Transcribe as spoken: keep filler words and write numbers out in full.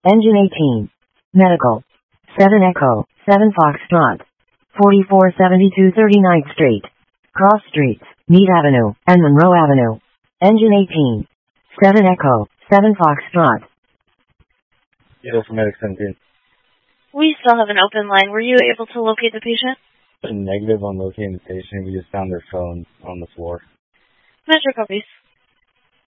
Engine eighteen. Medical. seven Echo, seven Foxtrot. forty-four seventy-two thirty-ninth Street. Cross Streets, Meade Avenue, and Monroe Avenue. Engine eighteen. seven Echo, seven Foxtrot. Yeah, for Medic seventeen. We still have an open line. Were you able to locate the patient? A negative on locating the patient. We just found their phone on the floor. Metro copies.